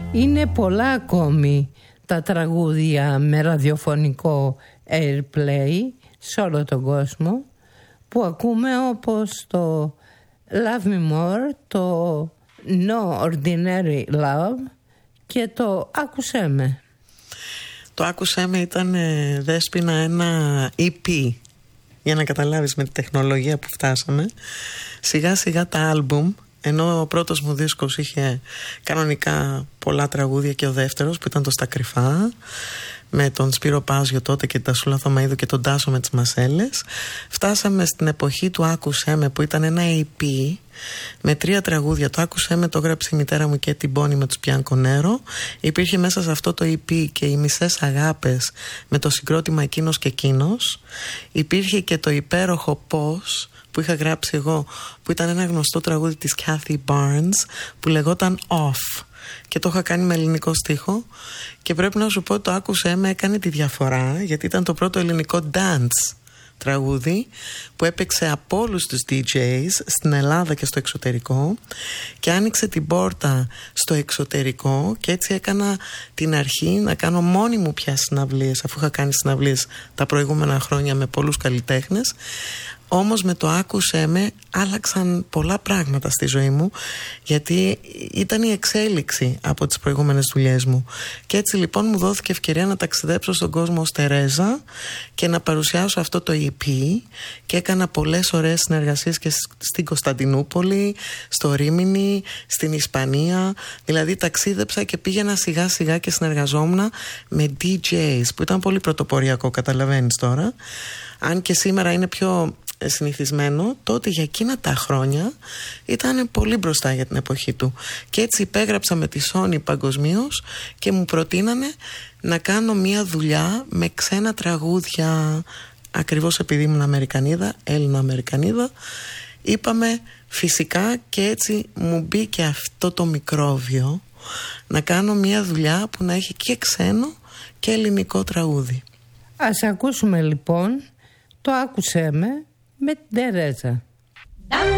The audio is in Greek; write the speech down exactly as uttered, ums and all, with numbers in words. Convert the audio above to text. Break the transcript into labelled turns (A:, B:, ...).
A: Είναι πολλά ακόμη τα τραγούδια με ραδιοφωνικό airplay σε όλο τον κόσμο που ακούμε, όπως το Love Me More, το No Ordinary Love και το Άκουσέ Με.
B: Το Άκουσέ Με ήταν, Δέσποινα, ένα ι πι, για να καταλάβεις με τη τεχνολογία που φτάσαμε. Σιγά σιγά τα άλμπουμ, ενώ ο πρώτος μου δίσκος είχε κανονικά πολλά τραγούδια και ο δεύτερος που ήταν το Στα Κρυφά, με τον Σπύρο Πάζιο τότε και τα Σούλα Θωμαΐδου και τον Τάσο με τις Μασέλες, φτάσαμε στην εποχή του Άκουσέ Με, που ήταν ένα ι πι με τρία τραγούδια. Το Άκουσέ Με το έγραψε η μητέρα μου και την Πόνη με τους Πιάνκο Νέρο. Υπήρχε μέσα σε αυτό το ι πι και οι Μισές Αγάπες με το συγκρότημα Εκείνος και Εκείνος. Υπήρχε και το υπέροχο Πώς που είχα γράψει εγώ, που ήταν ένα γνωστό τραγούδι της Kathy Barnes που λεγόταν Off και το είχα κάνει με ελληνικό στίχο. Και πρέπει να σου πω ότι το Άκουσέ Με έκανε τη διαφορά, γιατί ήταν το πρώτο ελληνικό dance τραγούδι που έπαιξε από όλους τους ντι τζέις στην Ελλάδα και στο εξωτερικό και άνοιξε την πόρτα στο εξωτερικό, και έτσι έκανα την αρχή να κάνω μόνη μου πια συναυλίες, αφού είχα κάνει συναυλίες τα προηγούμενα χρόνια με πολλούς καλλιτέχνες. Όμως με το Άκουσέ Με άλλαξαν πολλά πράγματα στη ζωή μου, γιατί ήταν η εξέλιξη από τις προηγούμενες δουλειές μου. Και έτσι λοιπόν μου δόθηκε ευκαιρία να ταξιδέψω στον κόσμο ως Τερέζα και να παρουσιάσω αυτό το ι πι, και έκανα πολλές ωραίες συνεργασίες και στην Κωνσταντινούπολη, στο Ρήμινι, στην Ισπανία. Δηλαδή ταξίδεψα και πήγαινα σιγά σιγά και συνεργαζόμουν με ντι τζέις, που ήταν πολύ πρωτοποριακό, καταλαβαίνεις τώρα. Αν και σήμερα είναι πιο συνηθισμένο, τότε για εκείνα τα χρόνια ήταν πολύ μπροστά για την εποχή του. Και έτσι υπέγραψα με τη Sony παγκοσμίως και μου προτείνανε να κάνω μια δουλειά με ξένα τραγούδια, ακριβώς επειδή ήμουν Αμερικανίδα, Έλληνα Αμερικανίδα. Είπαμε φυσικά, και έτσι μου μπήκε αυτό το μικρόβιο να κάνω μια δουλειά που να έχει και ξένο και ελληνικό τραγούδι.
A: Ας ακούσουμε λοιπόν το Άκουσέ Με με την Τερέζα.